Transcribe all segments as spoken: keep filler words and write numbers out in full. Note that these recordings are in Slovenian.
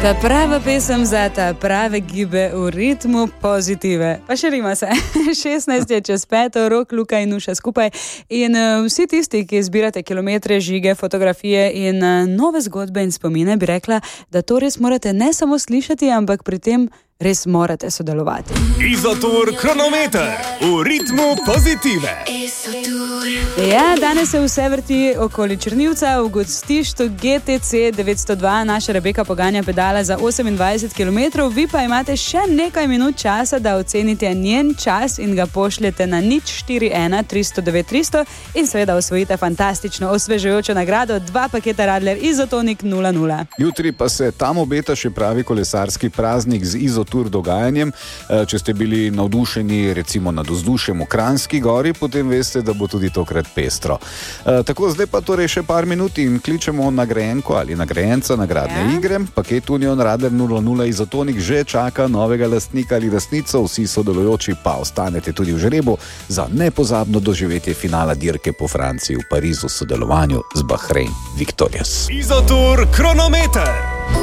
Ta prava pesem za ta prave gibe v ritmu pozitive. Pa še rima se. šestnajst je čez peto, Rok, Luka in Nuša skupaj. In uh, vsi tisti, ki zbirate kilometre, žige, fotografije in uh, nove zgodbe in spomine, bi rekla, da to res morate ne samo slišati, ampak pri tem res morate sodelovati. Izotur kronometer v ritmu pozitive. Ja, danes se vse vrti okoli Črnivca v gostišču G T C devetsto dva. Naša Rebeka poganja pedala za osemindvajset kilometrov, vi pa imate še nekaj minut časa, da ocenite njen čas in ga pošljete na nič štiri ena tristo devet tristo in seveda osvojite fantastično osvežujočo nagrado, dva paketa Radler Izotonik nula nula. Jutri pa se tam obeta še pravi kolesarski praznik z Izotur dogajanjem. Če ste bili navdušeni recimo nad vzdušjem v Kranjski gori, potem veste, da bo tudi tokrat pestro. Tako, zdaj pa torej še par minut in kličemo nagrajenko ali nagrajenca nagradne ja. igre. Paket Union Radler nula nula Izotonik že čaka novega lastnika ali lastnico, vsi sodelujoči pa ostanete tudi v žrebu za nepozabno doživetje finala dirke po Franciji v Parizu v sodelovanju z Bahrein Victorious. Izotur kronometer.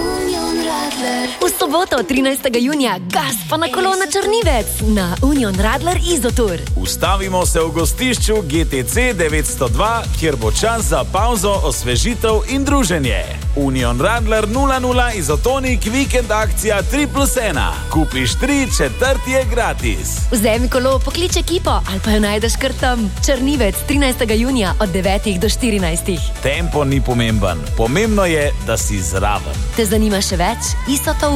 V soboto, trinajstega junija, gas pa na kolo na Črnivec na Union Radler Izotur. Ustavimo se v gostišču G T C devetsto dva, kjer bo čas za pauzo, osvežitev in druženje. Union Radler nula nula Izotonik vikend akcija tri plus ena. Kupiš tri, četrti je gratis. Vzemi kolo, poklič ekipo ali pa jo najdeš kar tam. Črnivec, trinajstega junija od devetih do štirinajstih. Tempo ni pomemben, pomembno je, da si zraven. Te zanima še več? Izotov